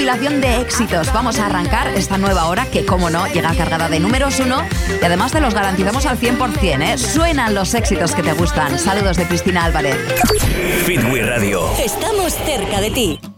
compilación de éxitos. Vamos a arrancar esta nueva hora que, como no, llega cargada de números 1 y además te los garantizamos al 100%, ¿eh? Suenan los éxitos que te gustan. Saludos de Cristina Álvarez. Fit We Radio. Estamos cerca de ti.